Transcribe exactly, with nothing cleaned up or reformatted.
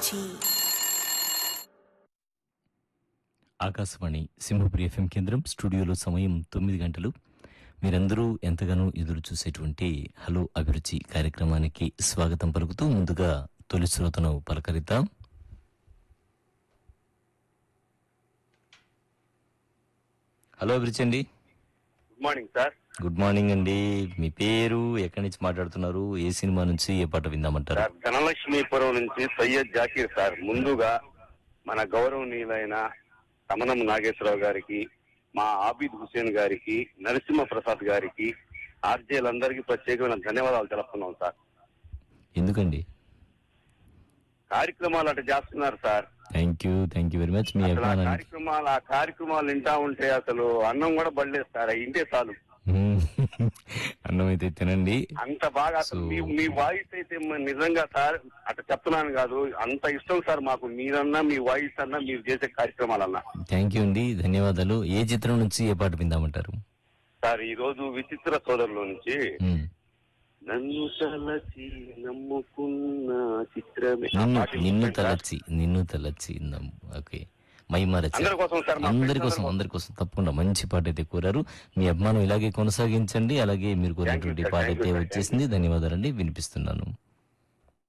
అభిరుచి. ఆకాశవాణి సింహపురి ఎఫ్ఎం కేంద్రం. స్టూడియోలో సమయం తొమ్మిది గంటలు. మీరందరూ ఎంతగానో ఎదురు చూసేటువంటి హలో అభిరుచి కార్యక్రమానికి స్వాగతం పలుకుతూ ముందుగా తొలి శ్రోతను పలకరిద్దాం. హలో అభిరుచి అండి. Good morning sir. Good morning అండి. మీ పేరు, ఎక్కడి నుంచి మాట్లాడుతున్నారు, ఏ సినిమా నుంచి ఏ పాట విందామంటారు? సార్ ధనలక్ష్మీపురం నుంచి సయ్యద్ జాకీర్ సార్. ముందుగా మన గౌరవనీయులైన రమణం నాగేశ్వరరావు గారికి, మా ఆబిద్ హుసేన్ గారికి, నరసింహ ప్రసాద్ గారికి, ఆర్జేలందరికీ ప్రత్యేకమైన ధన్యవాదాలు తెలుపుతున్నాం సార్. ఎందుకండి? కార్యక్రమాలు అటు చేస్తున్నారు sir. Thank you thank you very much. మీ అసలు ఆ అభిమానానికి కార్యక్రమాలు ఆ కార్యక్రమాలు వింటా ఉంటే అసలు అన్నం కూడా పడలేదు సార్. అవి ఇంటే చాలు. అన్నం అయితే తినండి. అంత బాగా అసలు So- మీ మీ వాయిస్ అయితే మ- నిజంగా సార్ అట్లా చెప్తున్నాను కాదు, అంత ఇష్టం సార్ మాకు. మీరన్నా మీ వాయిస్ అన్నా మీరు చేసే కార్యక్రమాలన్నా. థ్యాంక్ యూ అండి, ధన్యవాదాలు. ఏ చిత్రం నుంచి ఏ పాట విందామంటారు? సార్ ఈ రోజు విచిత్ర సోదరుల నుంచి మ్మ్. నన్ను తలచి నమ్ముకున్న చిత్రమే ఆ నిన్ను పాట నిన్ను వినిపించండి సార్. తలచి నిన్ను తలచి నమ్ము. ఓకే, మైమరచి. అందరి కోసం సార్, మా అందరి ఫ్రెండ్స్ కోసం అందరి అందరి కోసం తప్పకుండా మంచి పాట అయితే కోరారు. మీ అభిమానం ఇలాగే కొనసాగించండి. అలాగే మీరు కోరినటువంటి sir. పాట Thank you, అయితే sir. వచ్చేసింది. ధన్యవాదాలండి, వినిపిస్తున్నాను.